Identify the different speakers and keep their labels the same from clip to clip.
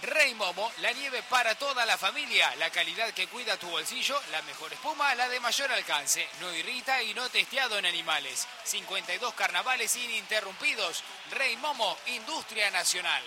Speaker 1: Rey Momo, la nieve para toda la familia, la calidad que cuida tu bolsillo, la mejor espuma, la de mayor alcance, no irrita y no testeado en animales. 52 carnavales ininterrumpidos. Rey Momo, industria nacional.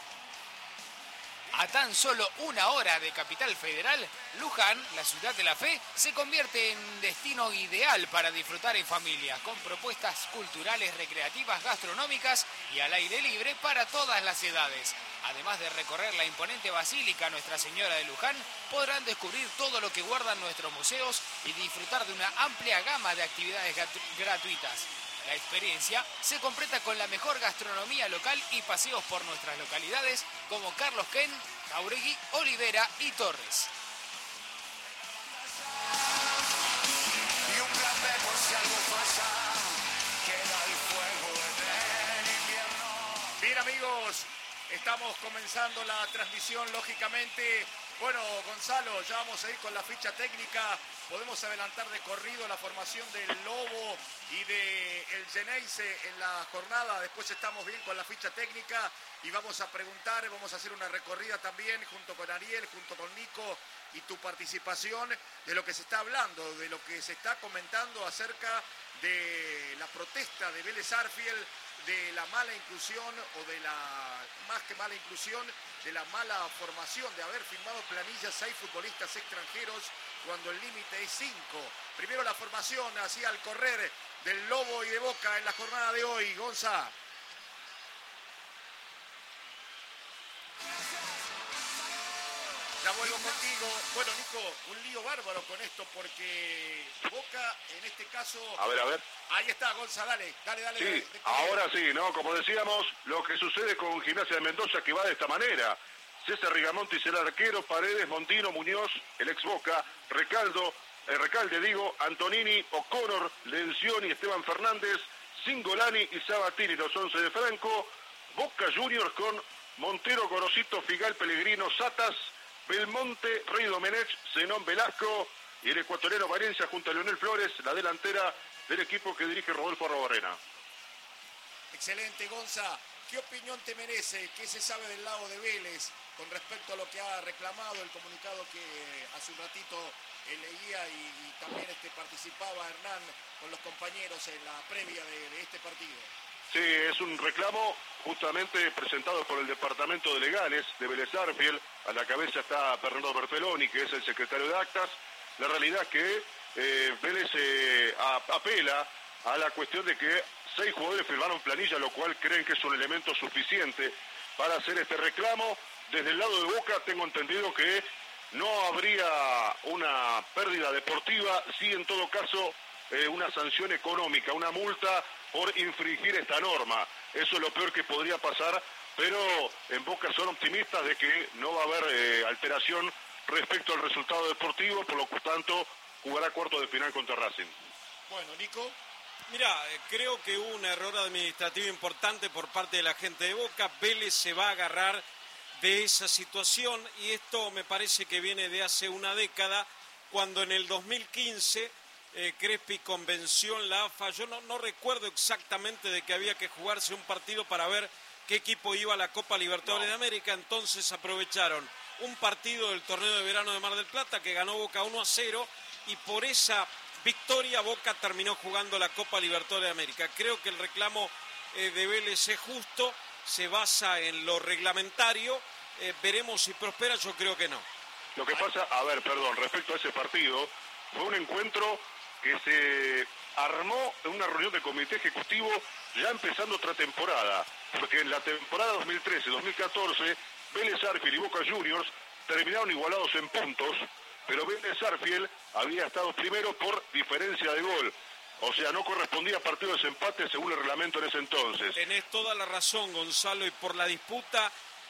Speaker 1: A tan solo 1 hora de Capital Federal, Luján, la ciudad de la fe, se convierte en destino ideal para disfrutar en familia, con propuestas culturales, recreativas, gastronómicas y al aire libre para todas las edades. Además de recorrer la imponente Basílica Nuestra Señora de Luján, podrán descubrir todo lo que guardan nuestros museos y disfrutar de una amplia gama de actividades gratuitas. La experiencia se completa con la mejor gastronomía local y paseos por nuestras localidades como Carlos Ken, Jauregui, Olivera y Torres.
Speaker 2: Bien, amigos, estamos comenzando la transmisión, lógicamente. Bueno, Gonzalo, ya vamos a ir con la ficha técnica. Podemos adelantar de corrido la formación del Lobo y del Geneise en la jornada. Después estamos bien con la ficha técnica y vamos a preguntar, vamos a hacer una recorrida también junto con Ariel, junto con Nico y tu participación de lo que se está hablando, de lo que se está comentando acerca de la protesta de Vélez Sarsfield, de la mala inclusión o de la, más que mala inclusión, de la mala formación, de haber firmado planillas 6 futbolistas extranjeros cuando el límite es 5. Primero la formación así al correr del Lobo y de Boca en la jornada de hoy, Gonza. Ya vuelvo contigo. Bueno, Nico, un lío bárbaro con esto porque Boca, en este caso...
Speaker 3: A ver.
Speaker 2: Ahí está, Gonza, dale.
Speaker 3: Sí, ahora sí, ¿no? Como decíamos, lo que sucede con Gimnasia de Mendoza que va de esta manera. César Rigamonti será el arquero, Paredes, Montino, Muñoz, el ex Boca, Recalde, Antonini, O'Connor, Lencioni, Esteban Fernández, Cingolani y Sabatini, los 11 de Franco, Boca Juniors con Montero, Gorosito, Figal, Pellegrino, Satas, Belmonte, Rey Domenech, Zenón Velasco y el ecuatoriano Valencia junto a Leonel Flores, la delantera del equipo que dirige Rodolfo Arrobarrena.
Speaker 2: Excelente, Gonza. ¿Qué opinión te merece? ¿Qué se sabe del lado de Vélez con respecto a lo que ha reclamado el comunicado que hace un ratito leía y también participaba Hernán con los compañeros en la previa de este partido?
Speaker 3: Sí, es un reclamo justamente presentado por el Departamento de Legales de Vélez Sarsfield. A la cabeza está Fernando Bertoloni, que es el secretario de Actas. La realidad es que Vélez apela a la cuestión de que 6 jugadores firmaron planilla, lo cual creen que es un elemento suficiente para hacer este reclamo. Desde el lado de Boca tengo entendido que no habría una pérdida deportiva, sí en todo caso una sanción económica, una multa por infringir esta norma. Eso es lo peor que podría pasar, pero en Boca son optimistas de que no va a haber alteración respecto al resultado deportivo, por lo tanto jugará cuarto de final contra Racing.
Speaker 2: Bueno, Nico.
Speaker 4: Mira, creo que hubo un error administrativo importante por parte de la gente de Boca. Vélez se va a agarrar de esa situación y esto me parece que viene de hace una década, cuando en el 2015 Crespi convenció en la AFA. Yo no recuerdo exactamente de que había que jugarse un partido para ver qué equipo iba a la Copa Libertadores de América, entonces aprovecharon un partido del torneo de verano de Mar del Plata que ganó Boca 1-0 y por esa victoria Boca terminó jugando la Copa Libertadores de América. Creo que el reclamo de Vélez es justo, se basa en lo reglamentario, veremos si prospera, yo creo que no.
Speaker 3: Lo que pasa, respecto a ese partido, fue un encuentro que se armó en una reunión de comité ejecutivo ya empezando otra temporada, porque en la temporada 2013-2014 Vélez Sarsfield y Boca Juniors terminaron igualados en puntos, pero Vélez Sarsfield había estado primero por diferencia de gol. O sea, no correspondía a partido de desempate según el reglamento en ese entonces.
Speaker 4: Tenés toda la razón, Gonzalo, y por la disputa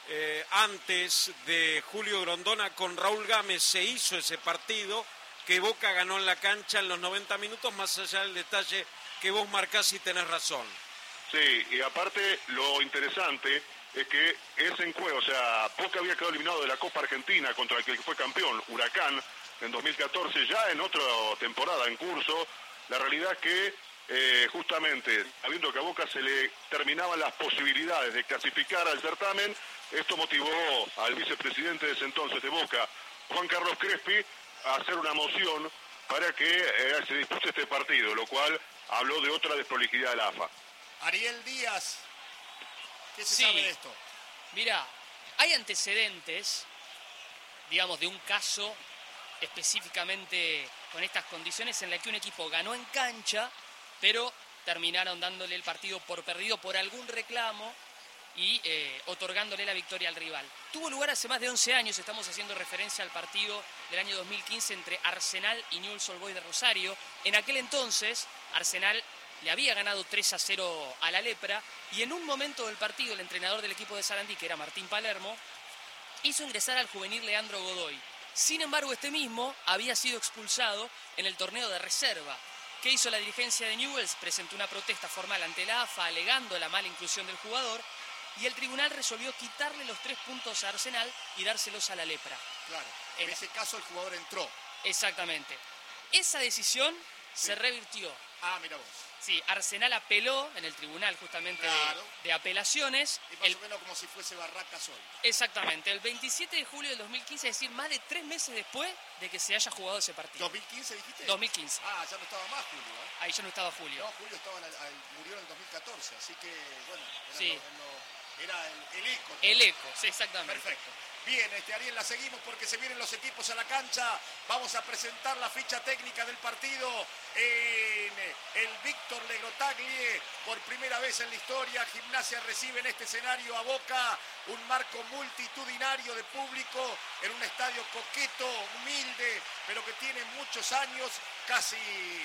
Speaker 4: antes de Julio Grondona con Raúl Gámez se hizo ese partido que Boca ganó en la cancha en los 90 minutos, más allá del detalle que vos marcás y tenés razón.
Speaker 3: Sí, y aparte lo interesante es que ese encuentro, o sea, Boca había quedado eliminado de la Copa Argentina contra el que fue campeón, Huracán, en 2014, ya en otra temporada en curso. La realidad es que justamente, sabiendo que a Boca se le terminaban las posibilidades de clasificar al certamen, Esto motivó al vicepresidente de ese entonces de Boca, Juan Carlos Crespi, a hacer una moción para que se dispute este partido, lo cual habló de otra desprolijidad de la AFA.
Speaker 2: Ariel Díaz, ¿qué se sabe de esto?
Speaker 5: Mira, hay antecedentes, digamos, de un caso específicamente con estas condiciones en la que un equipo ganó en cancha, pero terminaron dándole el partido por perdido por algún reclamo y otorgándole la victoria al rival. Tuvo lugar hace más de 11 años, estamos haciendo referencia al partido del año 2015 entre Arsenal y Newell's Old Boys de Rosario. En aquel entonces, Arsenal le había ganado 3-0 a la Lepra y en un momento del partido el entrenador del equipo de Sarandí, que era Martín Palermo, hizo ingresar al juvenil Leandro Godoy. Sin embargo, este mismo había sido expulsado en el torneo de reserva. ¿Qué hizo la dirigencia de Newell's? Presentó una protesta formal ante la AFA alegando la mala inclusión del jugador y el tribunal resolvió quitarle los 3 puntos a Arsenal y dárselos a la Lepra.
Speaker 2: Claro, en ese caso el jugador entró.
Speaker 5: Exactamente. Esa decisión se revirtió.
Speaker 2: Ah, mira vos.
Speaker 5: Sí, Arsenal apeló en el tribunal justamente de apelaciones.
Speaker 2: Y más o menos como si fuese Barracas hoy.
Speaker 5: Exactamente, el 27 de julio del 2015, es decir, más de 3 meses después de que se haya jugado ese partido.
Speaker 2: ¿2015 dijiste?
Speaker 5: 2015.
Speaker 2: Ah, ya no estaba más Julio, ¿eh?
Speaker 5: Ahí ya no estaba Julio.
Speaker 2: No, Julio estaba murió en el 2014, así que, bueno, era el eco.
Speaker 5: El eco, sí, exactamente.
Speaker 2: Perfecto. Bien, Ariel, la seguimos porque se vienen los equipos a la cancha. Vamos a presentar la ficha técnica del partido en el Víctor Legrotaglie. Por primera vez en la historia, Gimnasia recibe en este escenario a Boca. Un marco multitudinario de público en un estadio coqueto, humilde, pero que tiene muchos años, casi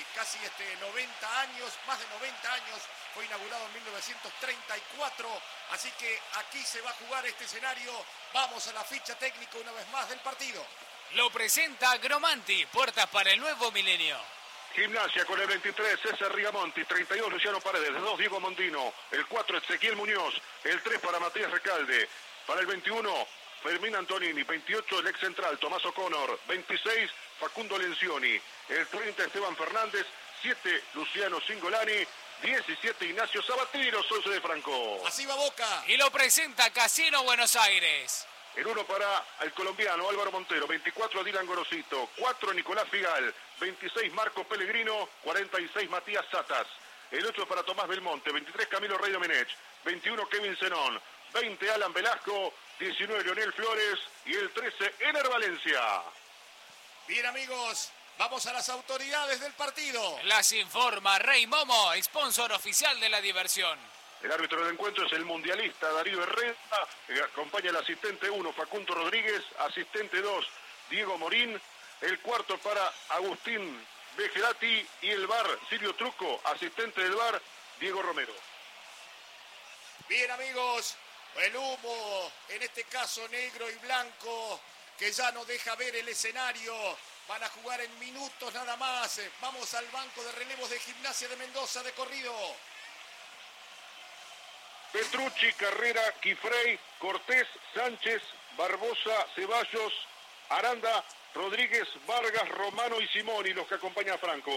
Speaker 2: 90 años, más de 90 años. Fue inaugurado en 1934, así que aquí se va a jugar este escenario. Vamos a la ficha técnica una vez más del partido.
Speaker 1: Lo presenta Gromanti, puertas para el nuevo milenio.
Speaker 3: Gimnasia con el 23, César Rigamonti, 32, Luciano Paredes, el 2, Diego Mondino, el 4, Ezequiel Muñoz, el 3 para Matías Recalde, para el 21, Fermín Antonini, 28, el ex central, Tomás O'Connor, 26, Facundo Lencioni, el 30, Esteban Fernández, 7, Luciano Cingolani, 17, Ignacio Sabatini, los 11 de Franco.
Speaker 2: Así va Boca.
Speaker 1: Y lo presenta Casino Buenos Aires.
Speaker 3: El 1 para el colombiano Álvaro Montero, 24 Dylan Gorosito, 4 Nicolás Figal, 26 Marco Pellegrino, 46 Matías Satas. El 8 para Tomás Belmonte, 23 Camilo Rey Domenech, 21 Kevin Zenón, 20 Alan Velasco, 19 Leonel Flores y el 13 Ener Valencia.
Speaker 2: Bien, amigos, vamos a las autoridades del partido.
Speaker 1: Las informa Rey Momo, sponsor oficial de la diversión.
Speaker 3: El árbitro del encuentro es el mundialista Darío Herrera, acompaña el asistente 1 Facundo Rodríguez, asistente 2 Diego Morín, el cuarto para Agustín Bejerati y el VAR Silvio Truco, asistente del VAR Diego Romero.
Speaker 2: Bien, amigos, el humo, en este caso negro y blanco, que ya no deja ver el escenario. Van a jugar en minutos nada más. Vamos al banco de relevos de Gimnasia de Mendoza de corrido.
Speaker 3: Petrucci, Carrera, Quifrey, Cortés, Sánchez, Barbosa, Ceballos, Aranda, Rodríguez, Vargas, Romano y Simoni, los que acompaña a Franco.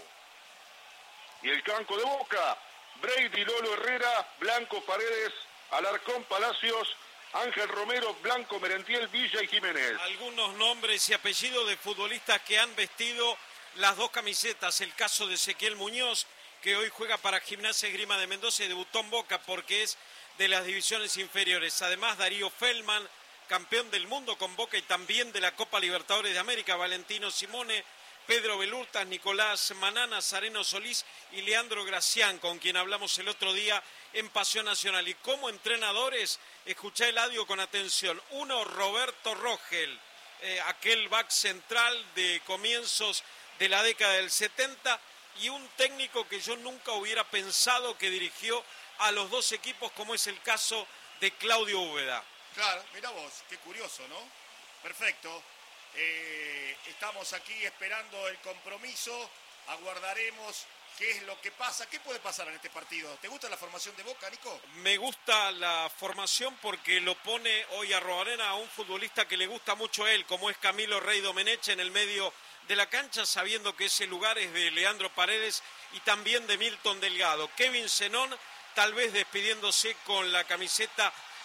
Speaker 3: Y el banco de Boca, Brady, Lolo Herrera, Blanco, Paredes, Alarcón, Palacios, Ángel Romero, Blanco, Merentiel, Villa y Jiménez.
Speaker 4: Algunos nombres y apellidos de futbolistas que han vestido las 2 camisetas. El caso de Ezequiel Muñoz, que hoy juega para Gimnasia Esgrima de Mendoza y debutó en Boca porque es de las divisiones inferiores. Además, Darío Feldman, campeón del mundo con Boca y también de la Copa Libertadores de América, Valentino Simone, Pedro Belurtas, Nicolás Manana, Zareno Solís y Leandro Gracián, con quien hablamos el otro día en Pasión Nacional. Y como entrenadores, escuché el audio con atención. 1, Roberto Rogel, aquel back central de comienzos de la década del 70, y un técnico que yo nunca hubiera pensado que dirigió a los 2 equipos, como es el caso de Claudio Úbeda.
Speaker 2: Claro, mira vos, qué curioso, ¿no? Perfecto. Estamos aquí esperando el compromiso, aguardaremos qué es lo que pasa. ¿Qué puede pasar en este partido? ¿Te gusta la formación de Boca, Nico?
Speaker 4: Me gusta la formación porque lo pone hoy a Arrobarena a un futbolista que le gusta mucho a él, como es Camilo Rey Domenech en el medio de la cancha, sabiendo que ese lugar es de Leandro Paredes y también de Milton Delgado. Kevin Zenón, tal vez despidiéndose con la camiseta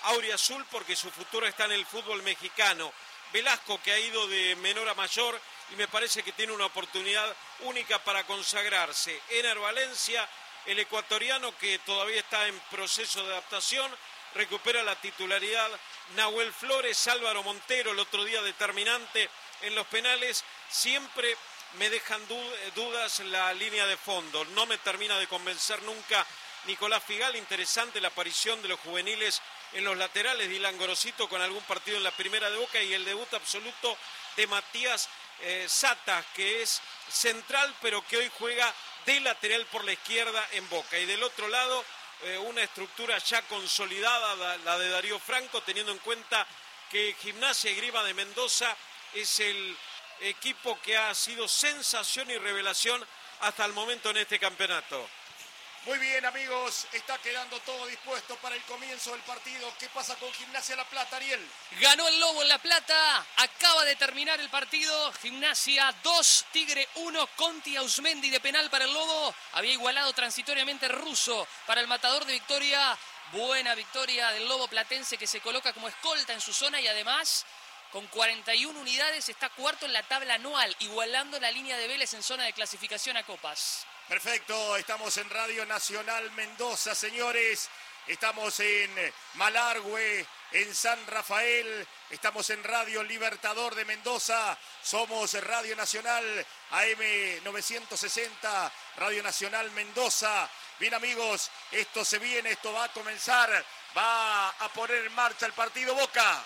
Speaker 4: auriazul porque su futuro está en el fútbol mexicano. Velasco, que ha ido de menor a mayor y me parece que tiene una oportunidad única para consagrarse. Ener Valencia, el ecuatoriano que todavía está en proceso de adaptación, recupera la titularidad. Nahuel Flores, Álvaro Montero, el otro día determinante en los penales. Siempre me dejan dudas la línea de fondo. No me termina de convencer nunca Nicolás Figal. Interesante la aparición de los juveniles en los laterales. Dylan Gorosito con algún partido en la primera de Boca y el debut absoluto de Matías Satas, que es central pero que hoy juega de lateral por la izquierda en Boca. Y del otro lado una estructura ya consolidada, la de Darío Franco, teniendo en cuenta que Gimnasia y Grima de Mendoza es el equipo que ha sido sensación y revelación hasta el momento en este campeonato.
Speaker 2: Muy bien, amigos, está quedando todo dispuesto para el comienzo del partido. ¿Qué pasa con Gimnasia La Plata, Ariel?
Speaker 5: Ganó el Lobo en La Plata, acaba de terminar el partido. Gimnasia 2, Tigre 1, Conti Ausmendi de penal para el Lobo. Había igualado transitoriamente Russo para el matador de Victoria. Buena victoria del Lobo platense, que se coloca como escolta en su zona y además con 41 unidades está cuarto en la tabla anual, igualando la línea de Vélez en zona de clasificación a Copas.
Speaker 2: Perfecto, estamos en Radio Nacional Mendoza, señores. Estamos en Malargüe, en San Rafael. Estamos en Radio Libertador de Mendoza. Somos Radio Nacional AM 960, Radio Nacional Mendoza. Bien, amigos, esto se viene, esto va a comenzar. Va a poner en marcha el partido Boca.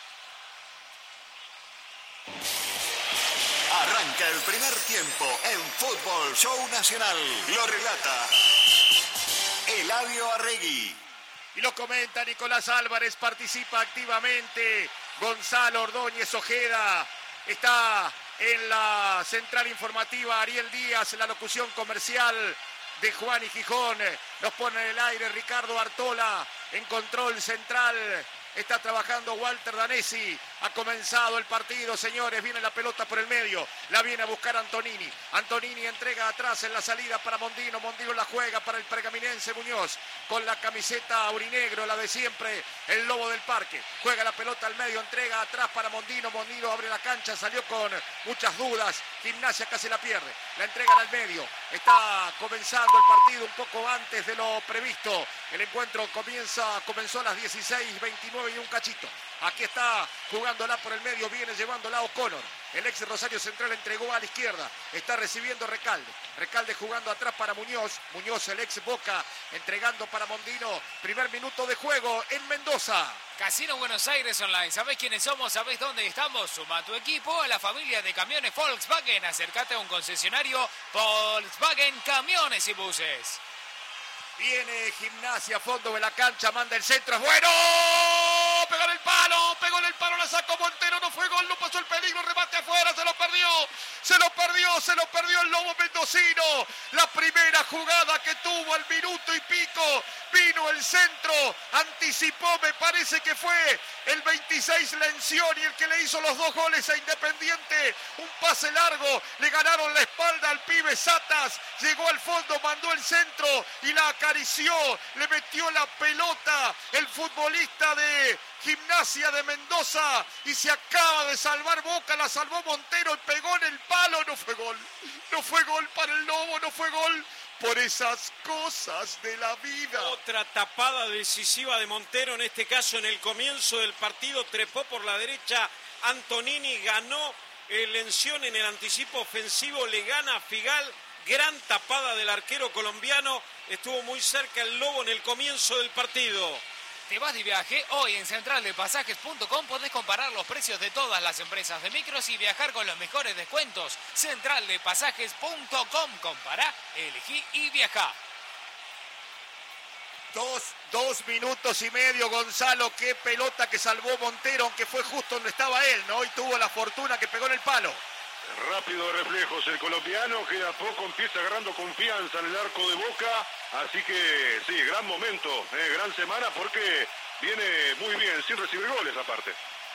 Speaker 6: Arranca el primer tiempo en Fútbol Show Nacional. Lo relata Eladio Arregui.
Speaker 2: Y lo comenta Nicolás Álvarez, participa activamente Gonzalo Ordóñez Ojeda. Está en la central informativa Ariel Díaz, en la locución comercial de Juan y Gijón. Nos pone en el aire Ricardo Artola, en control central. Está trabajando Walter Danesi. Ha comenzado el partido, señores. Viene la pelota por el medio. La viene a buscar Antonini. Antonini entrega atrás en la salida para Mondino. Mondino la juega para el pergaminense Muñoz. Con la camiseta aurinegro, la de siempre, el Lobo del Parque. Juega la pelota al medio, entrega atrás para Mondino. Mondino abre la cancha, salió con muchas dudas. Gimnasia casi la pierde. La entregan al medio. Está comenzando el partido un poco antes de lo previsto. El encuentro comenzó a las 16:29 y un cachito. Aquí está jugándola por el medio, viene llevándola O'Connor. El ex Rosario Central entregó a la izquierda. Está recibiendo Recalde. Recalde jugando atrás para Muñoz. Muñoz, el ex Boca, entregando para Mondino. Primer minuto de juego en Mendoza.
Speaker 1: Casino Buenos Aires Online. ¿Sabés quiénes somos? ¿Sabés dónde estamos? Suma a tu equipo a la familia de camiones Volkswagen. Acércate a un concesionario Volkswagen Camiones y Buses.
Speaker 2: Viene Gimnasia, fondo de la cancha, manda el centro, es bueno. Pegó en el palo, la sacó Montero, no fue gol, no pasó el peligro, remate afuera, se lo perdió el Lobo mendocino. La primera jugada que tuvo al minuto y pico, vino el centro, anticipó, me parece que fue el 26 Lencioni el que le hizo los 2 goles a Independiente. Un pase largo, le ganaron la espalda al pibe Satas, llegó al fondo, mandó el centro y la acarició, le metió la pelota el futbolista de Gimnasia de Mendoza y se acaba de salvar Boca, la salvó Montero y pegó en el palo, no fue gol para el Lobo, no fue gol por esas cosas de la vida.
Speaker 4: Otra tapada decisiva de Montero, en este caso en el comienzo del partido, trepó por la derecha Antonini, ganó el Lencioni en el anticipo ofensivo, le gana a Figal. Gran tapada del arquero colombiano, estuvo muy cerca el Lobo en el comienzo del partido.
Speaker 1: ¿Te vas de viaje? Hoy en centraldepasajes.com podés comparar los precios de todas las empresas de micros y viajar con los mejores descuentos. Centraldepasajes.com. Compará, elegí y viajá.
Speaker 2: 2 minutos y medio, Gonzalo. Qué pelota que salvó Montero, aunque fue justo donde estaba él, ¿no? Y tuvo la fortuna que pegó en el palo.
Speaker 3: Rápido reflejos el colombiano, que de a poco empieza agarrando confianza en el arco de Boca, así que sí, gran momento, gran semana porque viene muy bien, sin recibir goles aparte.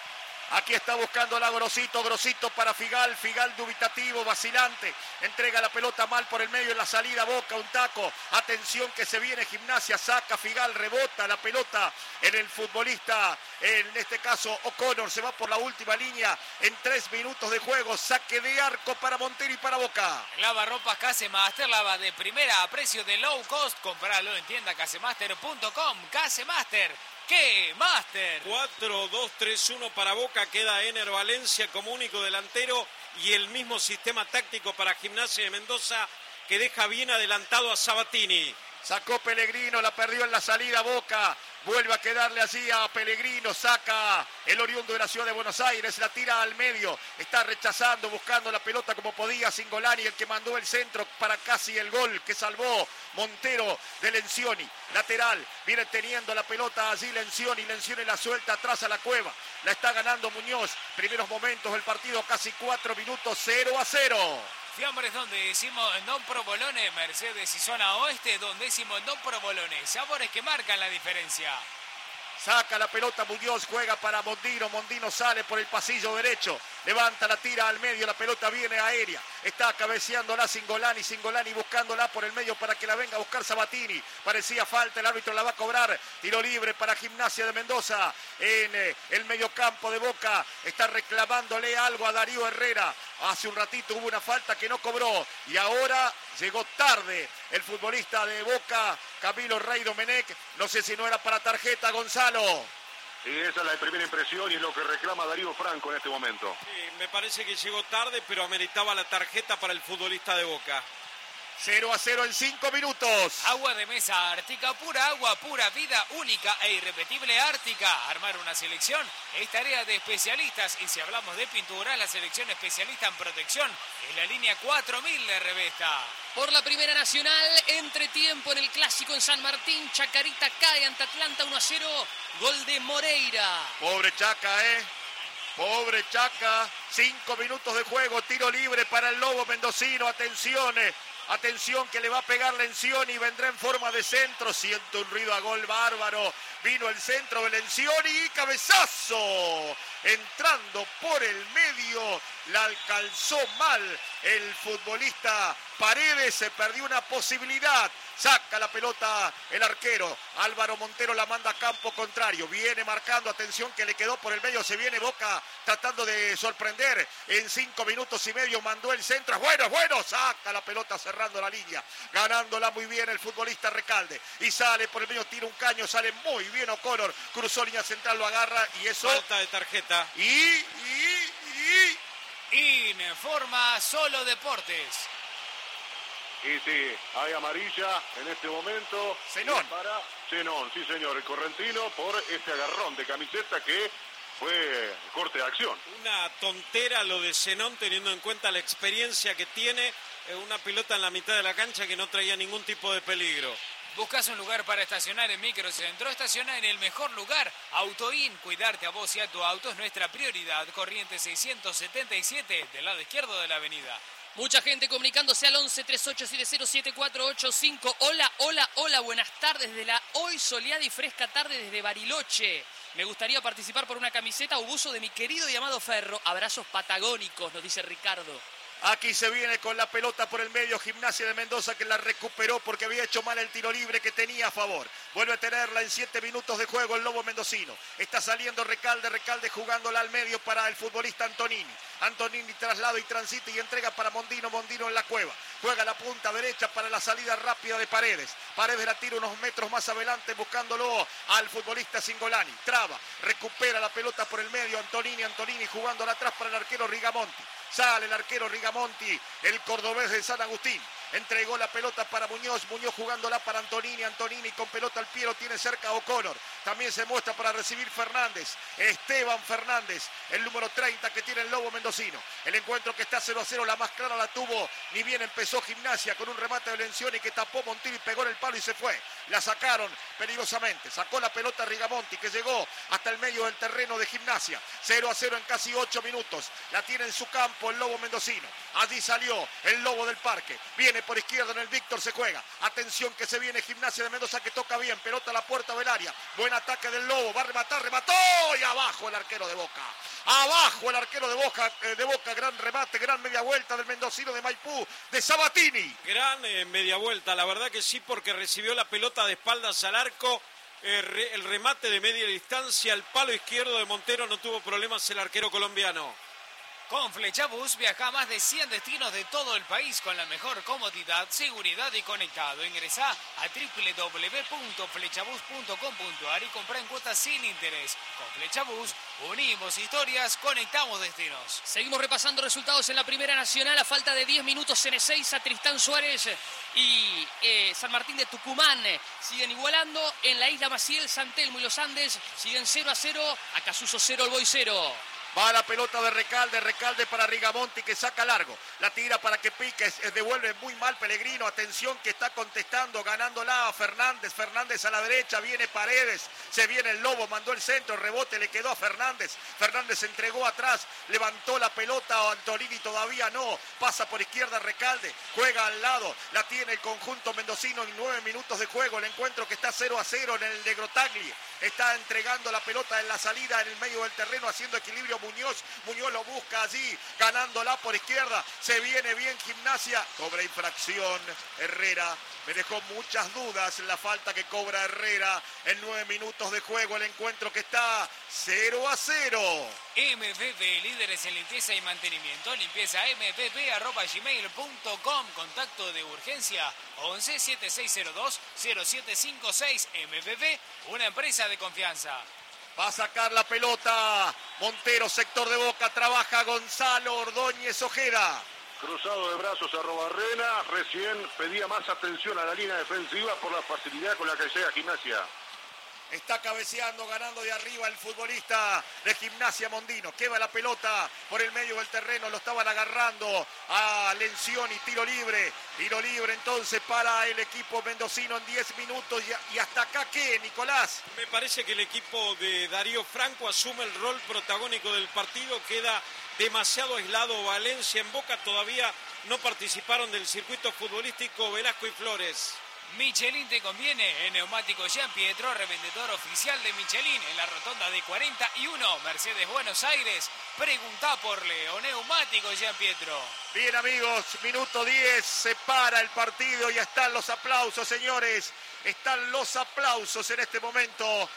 Speaker 2: Aquí está buscando la Grosito para Figal, Figal dubitativo, vacilante, entrega la pelota mal por el medio en la salida, Boca, un taco, atención que se viene Gimnasia, saca Figal, rebota la pelota en el futbolista, en este caso O'Connor, se va por la última línea en 3 minutos de juego, saque de arco para Montero y para Boca.
Speaker 1: Lavarropas Casemaster, lava de primera a precio de low cost, compralo en tienda casemaster.com, Casemaster. ¡Qué Master!
Speaker 4: 4-2-3-1 para Boca, queda Ener Valencia como único delantero y el mismo sistema táctico para Gimnasia de Mendoza que deja bien adelantado a Sabatini.
Speaker 2: Sacó Pellegrino, la perdió en la salida Boca. Vuelve a quedarle allí a Pellegrino, saca el oriundo de la ciudad de Buenos Aires, la tira al medio, está rechazando, buscando la pelota como podía Cingolani, el que mandó el centro para casi el gol que salvó Montero de Lencioni. Lateral, viene teniendo la pelota allí Lencioni la suelta atrás a la Cueva, la está ganando Muñoz. Primeros momentos del partido, casi 4 minutos, 0-0.
Speaker 1: Fiambres donde decimos Don Provolone, Mercedes y zona oeste, donde decimos Don Provolone, sabores que marcan la diferencia.
Speaker 2: Saca la pelota Muñoz, juega para Mondino, Mondino sale por el pasillo derecho, levanta la tira al medio, la pelota viene aérea, está cabeceándola Cingolani, Cingolani buscándola por el medio para que la venga a buscar Sabatini, parecía falta, el árbitro la va a cobrar, tiro libre para Gimnasia de Mendoza, en el mediocampo de Boca, está reclamándole algo a Darío Herrera, hace un ratito hubo una falta que no cobró y ahora llegó tarde el futbolista de Boca, Camilo Rey Domenech, no sé si no era para tarjeta, Gonzalo.
Speaker 3: Y esa es la primera impresión y es lo que reclama Darío Franco en este momento.
Speaker 4: Sí, me parece que llegó tarde, pero ameritaba la tarjeta para el futbolista de Boca.
Speaker 2: 0-0 en 5 minutos.
Speaker 1: Agua de mesa Ártica, pura agua, pura vida, única e irrepetible Ártica. Armar una selección es tarea de especialistas y si hablamos de pintura, la selección especialista en protección es la línea 4000 de Revesta.
Speaker 5: Por la Primera Nacional, entretiempo en el Clásico en San Martín, Chacarita cae ante Atlanta 1-0, gol de Moreira.
Speaker 2: Pobre Chaca, pobre Chaca, 5 minutos de juego, tiro libre para el Lobo mendocino, atención que le va a pegar Lencioni, vendrá en forma de centro, siento un ruido a gol bárbaro, vino el centro de Lencioni y cabezazo, entrando por el medio, la alcanzó mal el futbolista Paredes, se perdió una posibilidad, saca la pelota el arquero, Álvaro Montero la manda a campo contrario, viene marcando, atención que le quedó por el medio, se viene Boca tratando de sorprender, en 5 minutos y medio mandó el centro, es bueno, saca la pelota cerrando la línea, ganándola muy bien el futbolista Recalde, y sale por el medio, tira un caño, sale muy bien O'Connor, cruzó línea central, lo agarra y eso...
Speaker 4: Falta de tarjeta.
Speaker 1: Informa Solo Deportes.
Speaker 3: Y sí, hay amarilla en este momento.
Speaker 2: Zenón.
Speaker 3: Para Zenón, sí señor, el correntino por este agarrón de camiseta que fue corte de acción.
Speaker 4: Una tontera lo de Zenón teniendo en cuenta la experiencia que tiene, una pelota en la mitad de la cancha que no traía ningún tipo de peligro.
Speaker 1: ¿Buscas un lugar para estacionar en Microcentro? Estaciona en el mejor lugar. Autoin, cuidarte a vos y a tu auto es nuestra prioridad. Corriente 677, del lado izquierdo de la avenida.
Speaker 5: Mucha gente comunicándose al 11 3870 7485. Hola, buenas tardes desde la hoy soleada y fresca tarde desde Bariloche. Me gustaría participar por una camiseta o buzo de mi querido y amado Ferro. Abrazos patagónicos, nos dice Ricardo.
Speaker 2: Aquí se viene con la pelota por el medio Gimnasia de Mendoza que la recuperó porque había hecho mal el tiro libre que tenía a favor. Vuelve a tenerla en 7 minutos de juego el Lobo mendocino. Está saliendo Recalde jugándola al medio para el futbolista Antonini. Antonini traslado y transita y entrega para Mondino en la Cueva. Juega la punta derecha para la salida rápida de Paredes. Paredes la tira unos metros más adelante buscándolo al futbolista Cingolani. Traba, recupera la pelota por el medio Antonini jugándola atrás para el arquero Rigamonti. Sale el arquero Rigamonti, el cordobés de San Agustín. Entregó la pelota para Muñoz jugándola para Antonini con pelota al pie, lo tiene cerca a O'Connor. También se muestra para recibir Fernández, Esteban Fernández, el número 30 que tiene el Lobo mendocino. El encuentro que está 0-0, la más clara la tuvo, ni bien empezó Gimnasia con un remate de Lencioni que tapó Montero y pegó en el palo y se fue. La sacaron peligrosamente, sacó la pelota Rigamonti que llegó hasta el medio del terreno de Gimnasia. 0-0 en casi 8 minutos, la tiene en su campo el Lobo mendocino. Allí salió el Lobo del Parque, viene viene por izquierda en el Víctor, se juega. Atención que se viene Gimnasia de Mendoza que toca bien. Pelota a la puerta del área. Buen ataque del Lobo. Va a rematar, remató. Y abajo el arquero de Boca. Abajo el arquero de Boca. Gran remate, gran media vuelta del mendocino de Maipú, de Sabatini.
Speaker 4: Gran media vuelta, la verdad que sí, porque recibió la pelota de espaldas al arco. El remate de media distancia, el palo izquierdo de Montero, no tuvo problemas el arquero colombiano.
Speaker 1: Con Flechabús viaja a más de 100 destinos de todo el país con la mejor comodidad, seguridad y conectado. Ingresá a www.flechabus.com.ar y comprá en cuotas sin interés. Con Flechabús unimos historias, conectamos destinos.
Speaker 5: Seguimos repasando resultados en la Primera Nacional. A falta de 10 minutos en Ezeiza, Tristán Suárez y San Martín de Tucumán siguen igualando. En la Isla Maciel, San Telmo y Los Andes siguen 0-0. Acasuso 0, el Boy 0.
Speaker 2: Va la pelota de Recalde para Rigamonti que saca largo. La tira para que pique, devuelve muy mal Pellegrino. Atención que está contestando, ganándola a Fernández. Fernández a la derecha, viene Paredes. Se viene el Lobo, mandó el centro, rebote, le quedó a Fernández. Fernández entregó atrás, levantó la pelota, Antolini todavía no. Pasa por izquierda Recalde, juega al lado. La tiene el conjunto mendocino en 9 minutos de juego. El encuentro que está 0-0 en el de Grotagli. Está entregando la pelota en la salida, en el medio del terreno, haciendo equilibrio Muñoz lo busca allí, ganándola por izquierda, se viene bien Gimnasia, cobra infracción Herrera, me dejó muchas dudas la falta que cobra Herrera en 9 minutos de juego, el encuentro que está 0-0.
Speaker 1: MPP, líderes en limpieza y mantenimiento, limpieza mpp@gmail.com, contacto de urgencia 11 7602 0756. MPP, una empresa de confianza.
Speaker 2: Va a sacar la pelota Montero, sector de Boca, trabaja Gonzalo Ordóñez Ojeda.
Speaker 3: Cruzado de brazos a Robarrena, recién pedía más atención a la línea defensiva por la facilidad con la que llega Gimnasia.
Speaker 2: Está cabeceando, ganando de arriba el futbolista de Gimnasia Mondino. Queda la pelota por el medio del terreno, lo estaban agarrando a Lencioni, tiro libre. Tiro libre entonces para el equipo mendocino en 10 minutos. ¿Y hasta acá qué, Nicolás?
Speaker 4: Me parece que el equipo de Darío Franco asume el rol protagónico del partido. Queda demasiado aislado Valencia. En Boca todavía no participaron del circuito futbolístico Velasco y Flores.
Speaker 1: Michelin te conviene. En Neumático Jean Pietro, revendedor oficial de Michelin en la rotonda de 41, Mercedes Buenos Aires. Preguntá por Leo. Neumático Jean Pietro.
Speaker 2: Bien amigos, minuto 10, se para el partido y están los aplausos, señores. Están los aplausos en este momento.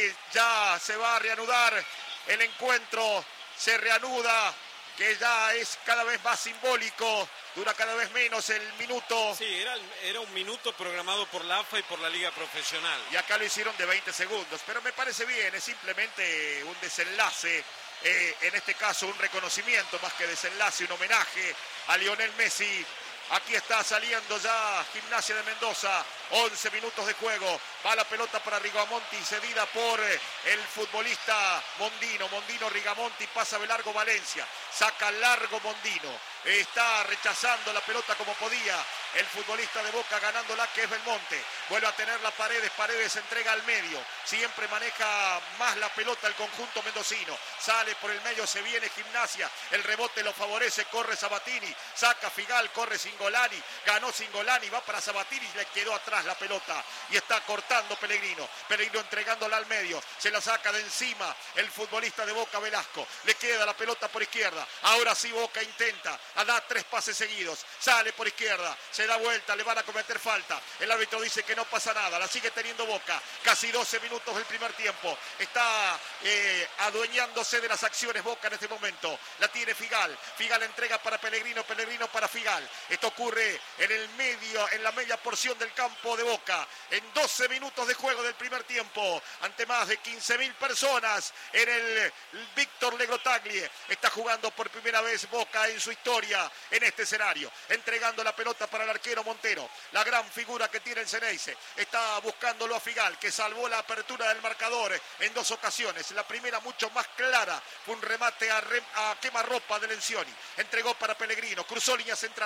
Speaker 2: Ya se va a reanudar el encuentro. Se reanuda, que ya es cada vez más simbólico. Dura cada vez menos el minuto.
Speaker 4: Sí, era un minuto programado por la AFA y por la Liga Profesional.
Speaker 2: Y acá lo hicieron de 20 segundos. Pero me parece bien, es simplemente un desenlace. En este caso un reconocimiento más que desenlace, un homenaje a Lionel Messi. Aquí está saliendo ya Gimnasia de Mendoza. 11 minutos de juego. Va la pelota para Rigamonti, cedida por el futbolista Mondino. Mondino, Rigamonti, pasa de largo Valencia. Saca largo Mondino. Está rechazando la pelota como podía el futbolista de Boca, ganándola, que es Belmonte. Vuelve a tener la Paredes. Paredes entrega al medio. Siempre maneja más la pelota el conjunto mendocino. Sale por el medio, se viene Gimnasia. El rebote lo favorece, corre Sabatini. Saca Figal, corre Singolani. Ganó Singolani, va para Sabatini y le quedó atrás la pelota. Y está cortando Pellegrino. Pellegrino entregándola al medio. Se la saca de encima el futbolista de Boca, Velasco. Le queda la pelota por izquierda. Ahora sí Boca intenta. Da 3 pases seguidos. Sale por izquierda. Se da vuelta. Le van a cometer falta. El árbitro dice que no pasa nada. La sigue teniendo Boca. Casi 12 minutos del primer tiempo. Está adueñándose de las acciones Boca en este momento. La tiene Figal. Figal entrega para Pellegrino. Pellegrino para Figal. Esto ocurre en el medio, en la media porción del campo de Boca. En 12 minutos de juego del primer tiempo. Ante más de 15.000 personas en el Víctor Legrotaglie. Está jugando por primera vez Boca en su historia en este escenario. Entregando la pelota para el arquero Montero. La gran figura que tiene el Ceneice. Está buscándolo a Figal, que salvó la apertura del marcador en 2 ocasiones. La primera mucho más clara. Fue un remate a quemarropa de Lencioni. Entregó para Pellegrino. Cruzó línea central. Viene Boca.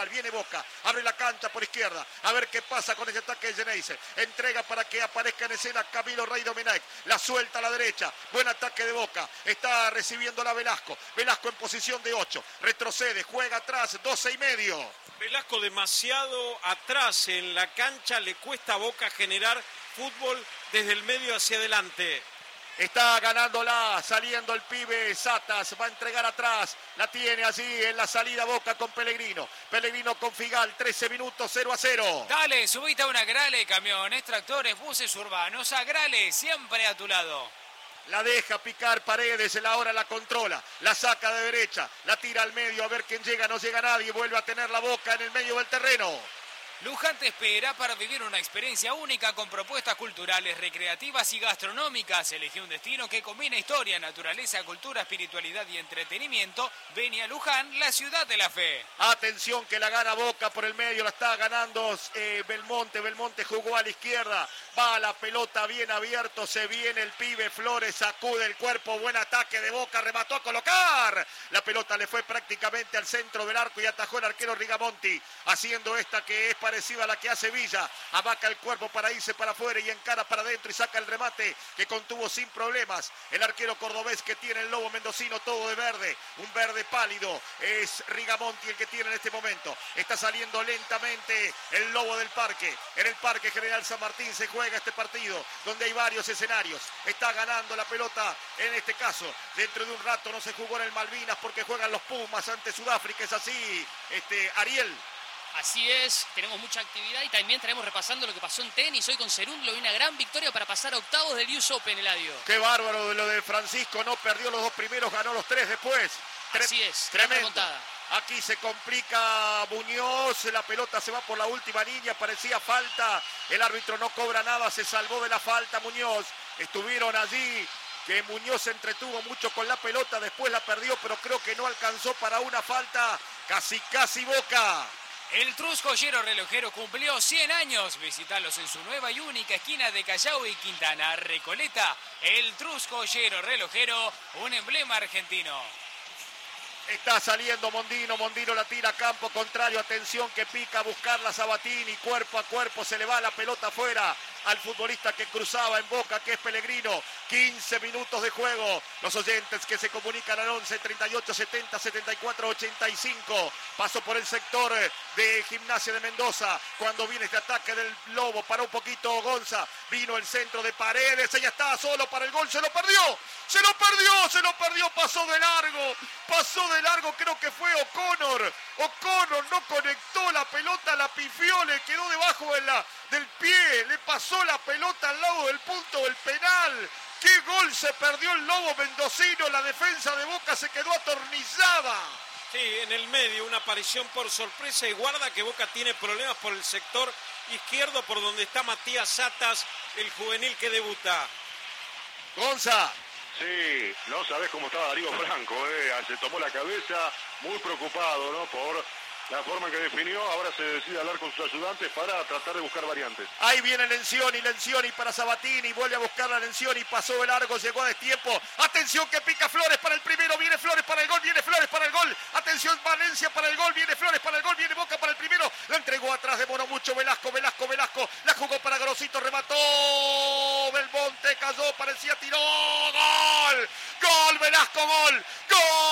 Speaker 2: Boca. Abre la cancha por izquierda. A ver qué pasa con ese ataque de Geneise. Entrega para que aparezca en escena Camilo Rey Domenech. La suelta a la derecha. Buen ataque de Boca. Está recibiendo la Velasco. Velasco en posición de 8. Retrocede. Juega atrás. 12,5.
Speaker 4: Velasco demasiado atrás en la cancha. Le cuesta a Boca generar fútbol desde el medio hacia adelante.
Speaker 2: Está ganándola, saliendo el pibe Satas, va a entregar atrás, la tiene allí en la salida Boca con Pellegrino. Pellegrino con Figal, 13 minutos, 0-0.
Speaker 1: Dale, subite a una Grale, camiones, tractores, buses urbanos, a Grale, siempre a tu lado.
Speaker 2: La deja picar Paredes, ahora la controla, la saca de derecha, la tira al medio, a ver quién llega, no llega nadie, vuelve a tener la Boca en el medio del terreno.
Speaker 1: Luján te espera para vivir una experiencia única con propuestas culturales, recreativas y gastronómicas. Elegí un destino que combina historia, naturaleza, cultura, espiritualidad y entretenimiento. Ven a Luján, la ciudad de la fe.
Speaker 2: Atención que la gana Boca por el medio, la está ganando Belmonte. Belmonte jugó a la izquierda, va la pelota bien abierto, se viene el pibe Flores, sacude el cuerpo, buen ataque de Boca, remató a colocar. La pelota le fue prácticamente al centro del arco y atajó el arquero Rigamonti, haciendo esta que es parecida a la que hace Villa. Abaca el cuerpo para irse para afuera y encara para adentro y saca el remate que contuvo sin problemas el arquero cordobés que tiene el lobo mendocino, todo de verde, un verde pálido. Es Rigamonti el que tiene en este momento. Está saliendo lentamente el lobo del parque. En el Parque General San Martín se juega este partido donde hay varios escenarios. Está ganando la pelota en este caso. Dentro de un rato no se jugó en el Malvinas porque juegan los Pumas ante Sudáfrica. Es así, Ariel.
Speaker 5: Así es, tenemos mucha actividad y también estaremos repasando lo que pasó en tenis hoy con Cerúndolo y una gran victoria para pasar a octavos del US Open, Eladio.
Speaker 2: Qué bárbaro de lo de Francisco, no perdió los 2 primeros, ganó los 3 después.
Speaker 5: Así es,
Speaker 2: tremendo. Aquí se complica Muñoz, la pelota se va por la última línea, parecía falta, el árbitro no cobra nada, se salvó de la falta Muñoz. Estuvieron allí, que Muñoz se entretuvo mucho con la pelota, después la perdió, pero creo que no alcanzó para una falta, casi Boca.
Speaker 1: El Trus Joyero Relojero cumplió 100 años. Visítalos en su nueva y única esquina de Callao y Quintana, Recoleta. El Trus Joyero Relojero, un emblema argentino.
Speaker 2: Está saliendo Mondino la tira a campo contrario, atención que pica a buscarla Sabatini, cuerpo a cuerpo, se le va la pelota afuera al futbolista que cruzaba en Boca, que es Pellegrino. 15 minutos de juego. Los oyentes que se comunican al 11 38 70 74 85. Pasó por el sector de Gimnasia de Mendoza. Cuando viene este ataque del Lobo, paró un poquito Gonza. Vino el centro de Paredes. Ella estaba solo para el gol. Se lo perdió. Pasó de largo. Creo que fue O'Connor. O'Connor no conectó la pelota, la pifió, le quedó debajo del pie. Le pasó la pelota al lado del punto del penal. ¡Qué gol se perdió el Lobo mendocino! La defensa de Boca se quedó atornillada.
Speaker 4: Sí, en el medio, una aparición por sorpresa y guarda que Boca tiene problemas por el sector izquierdo, por donde está Matías Satas, el juvenil que debuta.
Speaker 2: Gonza.
Speaker 3: Sí, no sabés cómo estaba Darío Franco, se tomó la cabeza, muy preocupado, ¿no? Por la forma en que definió, ahora se decide hablar con sus ayudantes para tratar de buscar variantes.
Speaker 2: Ahí viene Lencioni para Sabatini, vuelve a buscar a Lencioni, pasó de largo, llegó a destiempo. Atención que pica Flores para el primero, viene Flores para el gol, atención Valencia para el gol, viene Flores para el gol, viene Boca para el primero, la entregó atrás, demoró mucho Velasco, la jugó para Grosito, remató, Belmonte cayó, parecía tiró, gol, Velasco, gol.